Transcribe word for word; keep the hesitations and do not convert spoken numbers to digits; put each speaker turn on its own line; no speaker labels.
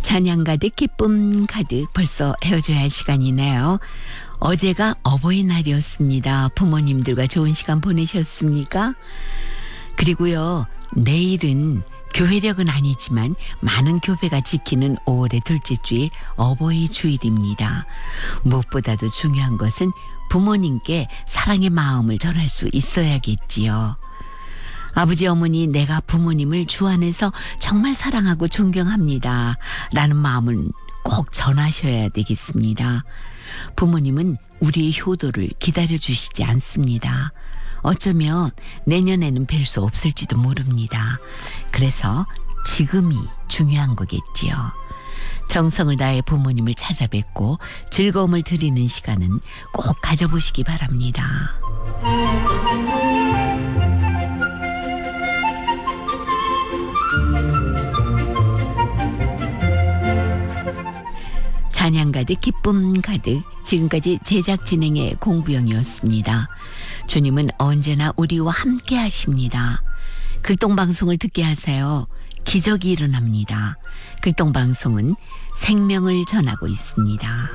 찬양 가득 기쁨 가득 벌써 헤어져야 할 시간이네요. 어제가 어버이날이었습니다. 부모님들과 좋은 시간 보내셨습니까? 그리고요, 내일은 교회력은 아니지만 많은 교회가 지키는 오월의 둘째 주일 어버이 주일입니다. 무엇보다도 중요한 것은 부모님께 사랑의 마음을 전할 수 있어야겠지요. 아버지 어머니, 내가 부모님을 주 안에서 정말 사랑하고 존경합니다 라는 마음을 꼭 전하셔야 되겠습니다. 부모님은 우리의 효도를 기다려주시지 않습니다. 어쩌면 내년에는 뵐 수 없을지도 모릅니다. 그래서 지금이 중요한 거겠지요. 정성을 다해 부모님을 찾아뵙고 즐거움을 드리는 시간은 꼭 가져보시기 바랍니다. 찬양 가득 기쁨 가득, 지금까지 제작 진행의 공부영이었습니다. 주님은 언제나 우리와 함께 하십니다. 극동방송을 듣게 하세요. 기적이 일어납니다. 극동방송은 생명을 전하고 있습니다.